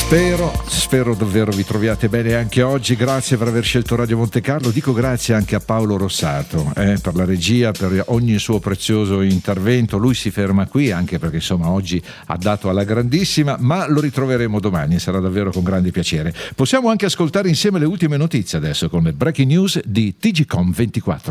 Spero davvero vi troviate bene anche oggi. Grazie per aver scelto Radio Monte Carlo. Dico grazie anche a Paolo Rossato per la regia, per ogni suo prezioso intervento. Lui si ferma qui anche perché insomma oggi ha dato alla grandissima, ma lo ritroveremo domani e sarà davvero con grande piacere. Possiamo anche ascoltare insieme le ultime notizie adesso con le breaking news di TGcom24.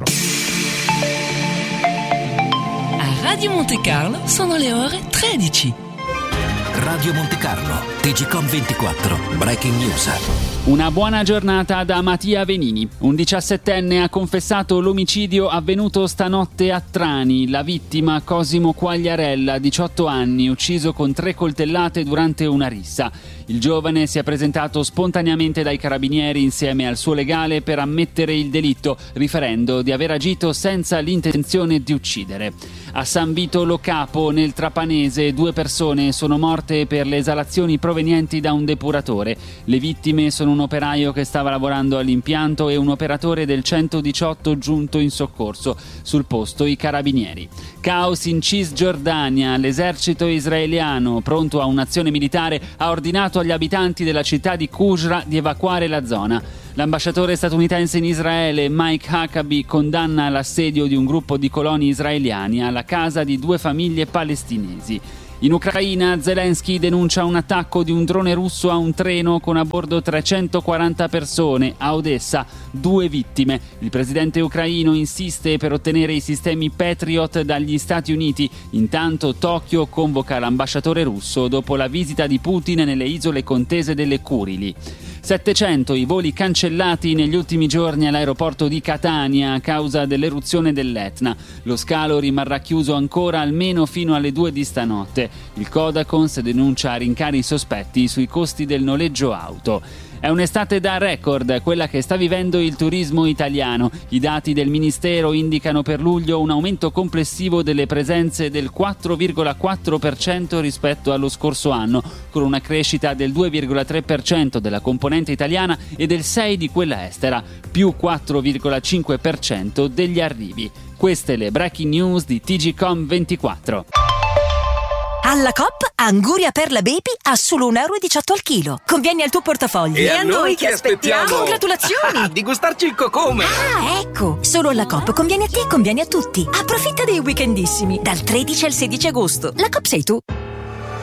A Radio Monte Carlo sono le ore 13. Radio Monte Carlo, TGcom24, Breaking News. Una buona giornata da Mattia Venini. Un 17enne ha confessato l'omicidio avvenuto stanotte a Trani. La vittima, Cosimo Quagliarella, 18 anni, ucciso con 3 coltellate durante una rissa. Il giovane si è presentato spontaneamente dai carabinieri insieme al suo legale per ammettere il delitto, riferendo di aver agito senza l'intenzione di uccidere. A San Vito Lo Capo, nel Trapanese, 2 persone sono morte per le esalazioni provenienti da un depuratore. Le vittime sono un operaio che stava lavorando all'impianto e un operatore del 118 giunto in soccorso. Sul posto i carabinieri. Caos in Cisgiordania. L'esercito israeliano, pronto a un'azione militare, ha ordinato agli abitanti della città di Qusra di evacuare la zona. L'ambasciatore statunitense in Israele, Mike Huckabee, condanna l'assedio di un gruppo di coloni israeliani alla casa di 2 famiglie palestinesi. In Ucraina, Zelensky denuncia un attacco di un drone russo a un treno con a bordo 340 persone. A Odessa, 2 vittime. Il presidente ucraino insiste per ottenere i sistemi Patriot dagli Stati Uniti. Intanto Tokyo convoca l'ambasciatore russo dopo la visita di Putin nelle isole contese delle Curili. 700 i voli cancellati negli ultimi giorni all'aeroporto di Catania a causa dell'eruzione dell'Etna. Lo scalo rimarrà chiuso ancora almeno fino alle 2 di stanotte. Il Codacons denuncia rincari sospetti sui costi del noleggio auto. È un'estate da record, quella che sta vivendo il turismo italiano. I dati del Ministero indicano per luglio un aumento complessivo delle presenze del 4,4% rispetto allo scorso anno, con una crescita del 2,3% della componente italiana e del 6% di quella estera, più 4,5% degli arrivi. Queste le breaking news di TGcom24. Alla Coop, Anguria Perla Baby a solo €1,18 al chilo. Conviene al tuo portafoglio. E a noi che aspettiamo? Congratulazioni! Di gustarci il cocome! Ah, ecco! Solo alla Coop conviene a te e conviene a tutti. Approfitta dei weekendissimi, dal 13 al 16 agosto. La Coop sei tu.